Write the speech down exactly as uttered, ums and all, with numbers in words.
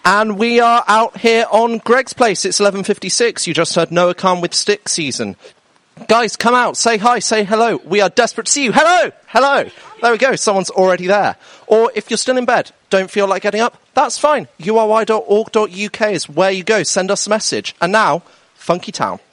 And we are out here on Greg's Place. It's eleven fifty-six. You just heard Noah Khan with Stick Season. Guys, come out, say hi, say hello. We are desperate to see you. Hello! Hello! There we go, someone's already there. Or if you're still in bed, don't feel like getting up, that's fine. U R Y dot org dot U K is where you go. Send us a message. And now, Funky Town.